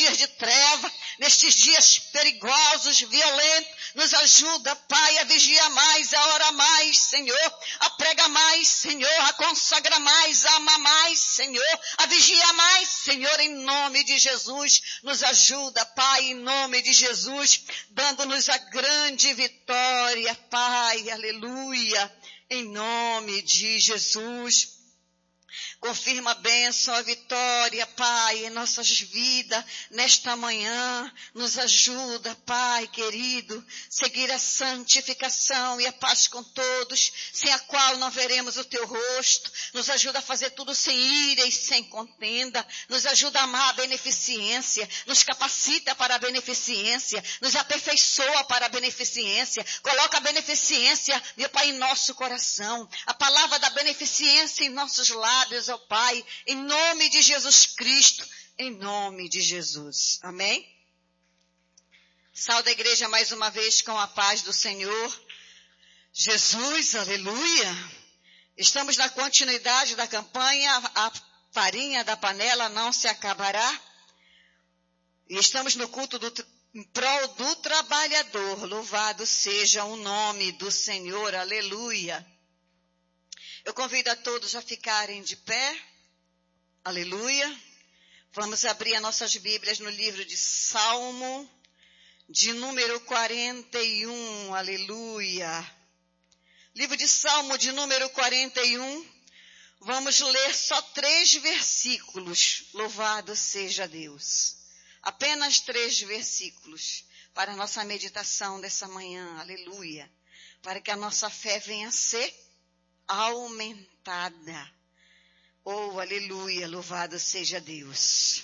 dias de treva, nestes dias perigosos, violentos. Nos ajuda, Pai, a vigiar mais, a orar mais, Senhor, a pregar mais, Senhor, a consagrar mais, a amar mais, Senhor, a vigiar mais, Senhor, em nome de Jesus. Nos ajuda, Pai, em nome de Jesus, dando-nos a grande vitória, Pai, aleluia, em nome de Jesus. Confirma a bênção, a vitória, Pai, em nossas vidas, nesta manhã. Nos ajuda, Pai querido, seguir a santificação e a paz com todos, sem a qual não veremos o Teu rosto. Nos ajuda a fazer tudo sem ira e sem contenda. Nos ajuda a amar a beneficência. Nos capacita para a beneficência. Nos aperfeiçoa para a beneficência. Coloca a beneficência, meu Pai, em nosso coração. A palavra da beneficência em nossos lábios, ó Pai, em nome de Jesus Cristo, em nome de Jesus. Amém? Saúde a igreja mais uma vez com a paz do Senhor Jesus, aleluia. Estamos na continuidade da campanha, a farinha da panela não se acabará. E estamos no culto em prol do trabalhador, louvado seja o nome do Senhor, aleluia. Eu convido a todos a ficarem de pé, aleluia. Vamos abrir as nossas Bíblias no livro de Salmo, de número 41, aleluia. Livro de Salmo de número 41, vamos ler só 3 versículos, louvado seja Deus. Apenas 3 versículos para a nossa meditação dessa manhã, aleluia. Para que a nossa fé venha a ser aumentada. Oh, aleluia, louvado seja Deus.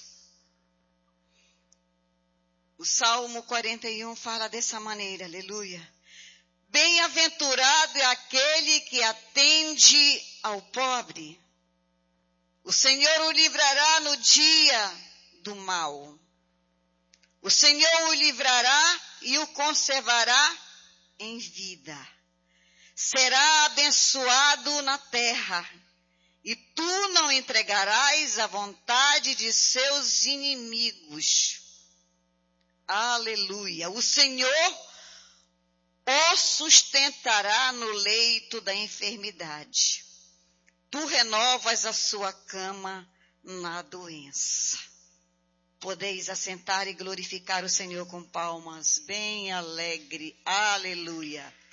O Salmo 41 fala dessa maneira, aleluia. Bem-aventurado é aquele que atende ao pobre. O Senhor o livrará no dia do mal. O Senhor o livrará e o conservará em vida. Será abençoado na terra, e tu não entregarás à vontade de seus inimigos. Aleluia. O Senhor o sustentará no leito da enfermidade. Tu renovas a sua cama na doença. Podeis assentar e glorificar o Senhor com palmas bem alegre. Aleluia.